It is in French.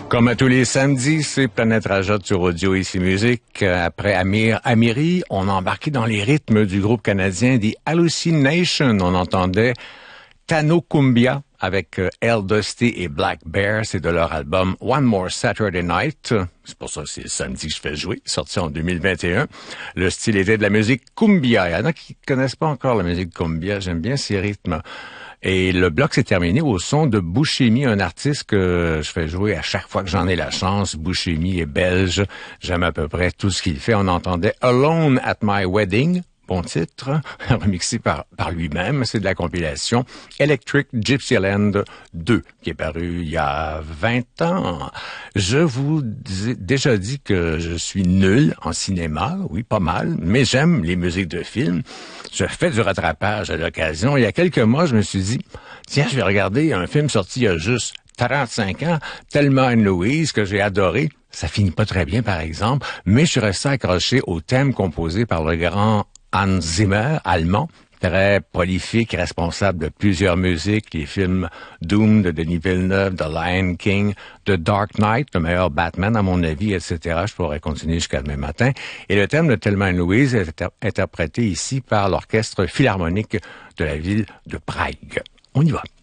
Comme à tous les samedis, c'est Planète Rajot sur Audio Ici Musique. Après Amiri, on a embarqué dans les rythmes du groupe canadien The Hallucination. On entendait Tano Cumbia avec El Dusty et Black Bear. C'est de leur album One More Saturday Night. C'est pour ça que c'est le samedi que je fais jouer, sorti en 2021. Le style était de la musique cumbia. Il y en a qui connaissent pas encore la musique cumbia. J'aime bien ces rythmes. Et le bloc s'est terminé au son de Buscemi, un artiste que je fais jouer à chaque fois que j'en ai la chance. Buscemi est belge. J'aime à peu près tout ce qu'il fait. On entendait Alone at My Wedding. Bon titre, remixé par lui-même. C'est de la compilation Electric Gypsyland 2, qui est paru il y a 20 ans. Je vous ai déjà dit que je suis nul en cinéma, oui, pas mal, mais j'aime les musiques de films. Je fais du rattrapage à l'occasion. Il y a quelques mois, je me suis dit, tiens, je vais regarder un film sorti il y a juste 35 ans, Thelma and Louise, que j'ai adoré. Ça finit pas très bien, par exemple, mais je suis resté accroché au thème composé par le grand Hans Zimmer, allemand, très prolifique, responsable de plusieurs musiques, les films Doom de Denis Villeneuve, The Lion King, The Dark Knight, le meilleur Batman à mon avis, etc. Je pourrais continuer jusqu'à demain matin. Et le thème de Thelma and Louise est interprété ici par l'Orchestre Philharmonique de la ville de Prague. On y va.